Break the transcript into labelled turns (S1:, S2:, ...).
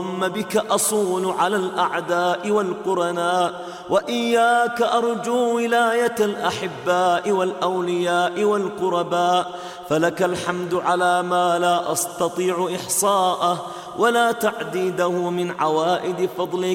S1: بك أصون على الأعداء والقرناء، وإياك أرجو ولاية الأحباء والأولياء والقرباء، فلك الحمد على ما لا أستطيع إحصاءه ولا تعديده من عوائد فضلك.